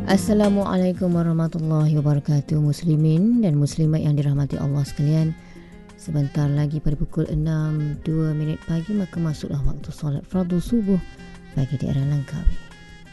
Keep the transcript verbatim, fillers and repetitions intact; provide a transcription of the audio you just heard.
Assalamualaikum warahmatullahi wabarakatuh, muslimin dan muslimat yang dirahmati Allah sekalian. Sebentar lagi pada pukul enam dua minit pagi maka masuklah waktu solat fardu subuh bagi daerah Langkawi.